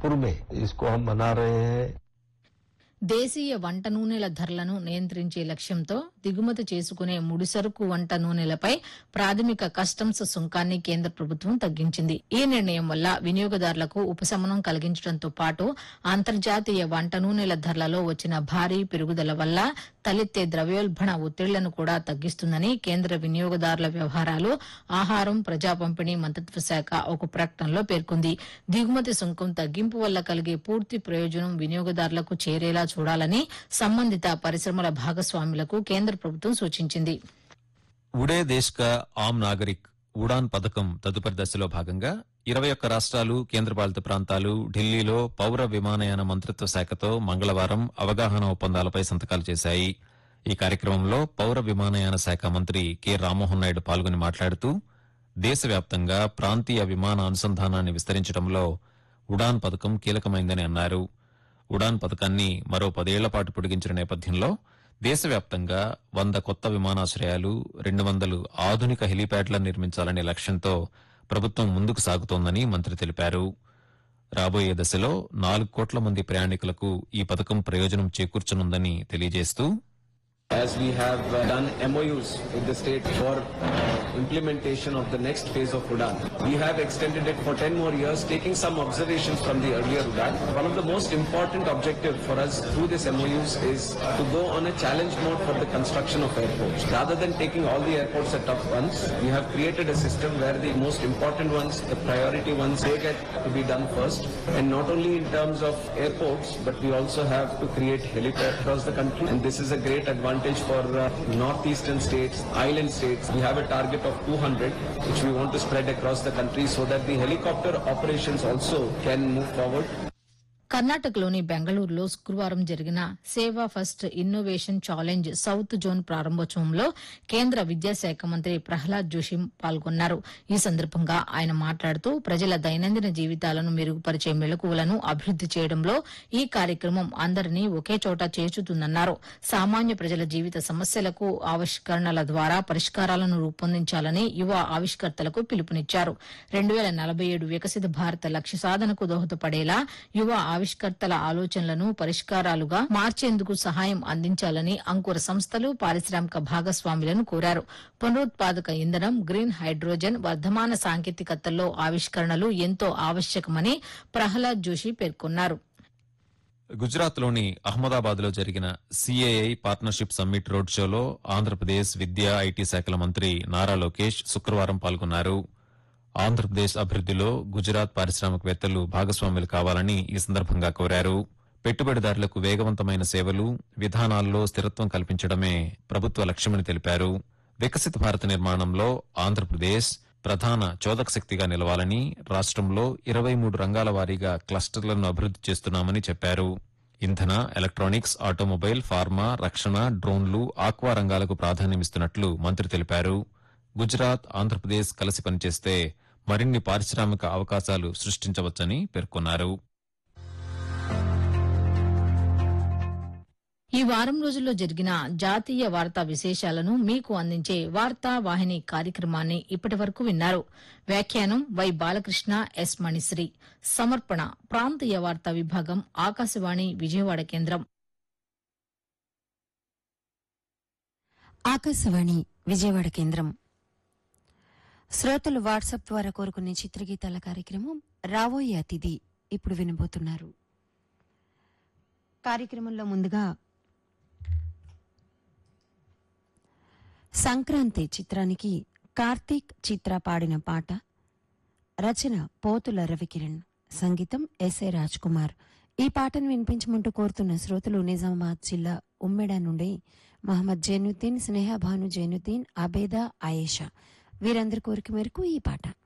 नागपुर में इसको हम मना रहे हैं। దేశీయ వంట నూనెల ధరలను నియంత్రించే లక్ష్యంతో దిగుమతి చేసుకునే ముడిసరుకు వంట నూనెలపై ప్రాథమిక కస్టమ్స్ సుంకాన్ని కేంద్ర ప్రభుత్వం తగ్గించింది. ఈ నిర్ణయం వల్ల వినియోగదారులకు ఉపశమనం కలిగించడంతో పాటు అంతర్జాతీయ వంట నూనెల ధరలలో వచ్చిన భారీ పెరుగుదల వల్ల తలెత్తే ద్రవ్యోల్బణ ఒత్తిళ్లను కూడా తగ్గిస్తుందని కేంద్ర వినియోగదారుల వ్యవహారాలు, ఆహారం, ప్రజా పంపిణీ మంత్రిత్వ శాఖ ఒక ప్రకటనలో పేర్కొంది. దిగుమతి సుంకం తగ్గింపు వల్ల కలిగే పూర్తి ప్రయోజనం వినియోగదారులకు చేరేలా చూడాలని సంబంధిత పరిశ్రమల భాగస్వాములకు కేంద్ర ప్రభుత్వం సూచించింది. ఉడే దేశ్ కా ఆమ్ నాగరిక్ ఉడాన్ పథకం తదుపరి దశలో భాగంగా 21 రాష్ట్రాలు, కేంద్రపాలిత ప్రాంతాలు ఢిల్లీలో పౌర విమానయాన మంత్రిత్వ శాఖతో మంగళవారం అవగాహన ఒప్పందాలపై సంతకాలు చేశాయి. ఈ కార్యక్రమంలో పౌర విమానయాన శాఖ మంత్రి కె రామ్మోహన్ నాయుడు పాల్గొని మాట్లాడుతూ దేశవ్యాప్తంగా ప్రాంతీయ విమాన అనుసంధానాన్ని విస్తరించడంలో ఉడాన్ పథకం కీలకమైందని అన్నారు. ఉడాన్ పథకాన్ని మరో 10 ఏళ్ల పాటు పొడిగించిన నేపథ్యంలో దేశవ్యాప్తంగా 100 కొత్త విమానాశ్రయాలు, 200 ఆధునిక హెలీప్యాడ్లను నిర్మించాలనే లక్ష్యంతో ప్రభుత్వం ముందుకు సాగుతోందని మంత్రి తెలిపారు. రాబోయే దశలో 4 కోట్ల మంది ప్రయాణికులకు ఈ పథకం ప్రయోజనం చేకూర్చనుందని తెలియజేస్తూ As we have done MOUs with the state for implementation of the next phase of UDAN, we have extended it for 10 more years, taking some observations from the earlier UDAN. One of the most important objectives for us through this MOUs is to go on a challenge mode for the construction of airports. Rather than taking all the airports at once, we have created a system where the most important ones, the priority ones, they get to be done first. And not only in terms of airports, but we also have to create helipads across the country. And this is a great advantage for northeastern states, island states. We have a target of 200, which we want to spread across the country so that the helicopter operations also can move forward. కర్ణాటకలోని బెంగళూరులో శుక్రవారం జరిగిన సేవా first innovation challenge south zone ప్రారంభోత్సవంలో కేంద్ర విద్యాశాఖ మంత్రి ప్రహ్లాద్ జోషి పాల్గొన్నారు. ఈ సందర్భంగా ఆయన మాట్లాడుతూ ప్రజల దైనందిన జీవితాలను మెరుగుపరిచే మెళకువలను అభివృద్ది చేయడంలో ఈ కార్యక్రమం అందరినీ ఒకే చోట చేర్చుతుందన్నారు. సామాన్య ప్రజల జీవిత సమస్యలకు ఆవిష్కరణల ద్వారా పరిష్కారాలను రూపొందించాలని యువ ఆవిష్కర్తలకు పిలుపునిచ్చారు. 2047 వికసిత భారత లక్ష్య సాధనకు దోహదపడేలా యువ ఆవిష్కర్తల ఆలోచనలను పరిష్కారాలుగా మార్చేందుకు సహాయం అందించాలని అంకుర సంస్థలు, పారిశ్రామిక భాగస్వాములను కోరారు. పునరుత్పాదక ఇంధనం, గ్రీన్ హైడ్రోజన్, వర్ధమాన సాంకేతికతల్లో ఆవిష్కరణలు ఎంతో ఆవశ్యకమని ప్రహ్లాద్ జోషి పేర్కొన్నారు. గుజరాత్లోని అహ్మదాబాద్లో జరిగిన సిఏఐ పార్ట్నర్షిప్ సమ్మిట్ రోడ్ షోలో ఆంధ్రప్రదేశ్ విద్యా, ఐటీ శాఖల మంత్రి నారా లోకేష్ శుక్రవారం పాల్గొన్నారు. ఆంధ్రప్రదేశ్ అభివృద్దిలో గుజరాత్ పారిశ్రామికవేత్తలు భాగస్వాములు కావాలని ఈ సందర్భంగా కోరారు. పెట్టుబడిదారులకు వేగవంతమైన సేవలు, విధానాల్లో స్థిరత్వం కల్పించడమే ప్రభుత్వ లక్ష్యమని తెలిపారు. వికసిత భారత నిర్మాణంలో ఆంధ్రప్రదేశ్ ప్రధాన చోదక శక్తిగా నిలవాలని రాష్ట్రంలో 23 రంగాల వారీగా క్లస్టర్లను అభివృద్ది చేస్తున్నామని చెప్పారు. ఇంధన, ఎలక్ట్రానిక్స్, ఆటోమొబైల్, ఫార్మా, రక్షణ, డ్రోన్లు, ఆక్వా రంగాలకు ప్రాధాన్యమిస్తున్నట్లు మంత్రి తెలిపారు. గుజరాత్, ఆంధ్రప్రదేశ్ కలిసి పనిచేస్తే మరిన్ని పారిశ్రామిక అవకాశాలు సృష్టించవచ్చని పేర్కొన్నారు. ఈ వారం రోజుల్లో జరిగిన జాతీయ వార్తా విశేషాలను మీకు అందించే వార్తా వాహిని కార్యక్రమాన్ని ఇప్పటి వరకు విన్నారు. వ్యాఖ్యానం వై బాలకృష్ణ, ఎస్ మణిశ్రీ. సమర్పణ ప్రాంతీయ వార్తా విభాగం, ఆకాశవాణి విజయవాడ కేంద్రం. ఆకాశవాణి విజయవాడ కేంద్రం. శ్రోతలు వాట్సాప్ ద్వారా కోరుకునే చిత్రగీతాల కార్యక్రమం రాబోయే అతిథి ఇప్పుడు వినబోతున్నారు. కార్యక్రమంలో ముందుగా సంక్రాంతి చిత్రానికి కార్తీక్, చిత్ర పాడిన పాట. రచన పోతుల రవికిరణ్, సంగీతం ఎస్ఏ రాజ్ కుమార్. ఈ పాటను వినిపించమంటూ కోరుతున్న శ్రోతలు నిజామాబాద్ జిల్లా ఉమ్మెడ నుండి మహమ్మద్ జైనుద్దీన్, స్నేహ భాను జైనుద్దీన్, అబేదా, ఆయేషా. వీరందరి కోరిక మేరకు ఈ పాట.